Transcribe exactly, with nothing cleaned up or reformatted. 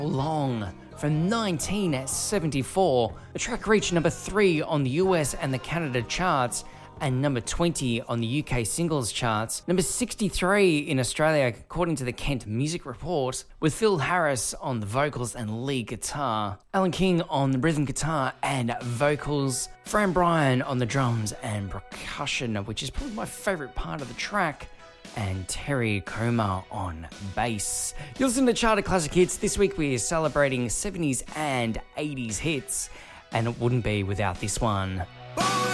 Long from nineteen seventy-four. The track reached number three on the U S and the Canada charts and number twenty on the U K singles charts, number sixty-three in Australia according to the Kent Music Report, with Phil Harris on the vocals and lead guitar, Alan King on the rhythm guitar and vocals, Fran Bryan on the drums and percussion, which is probably my favourite part of the track, and Terry Comer on bass. You're listening to Charted Classic Hits. This week we are celebrating seventies and eighties hits, and it wouldn't be without this one.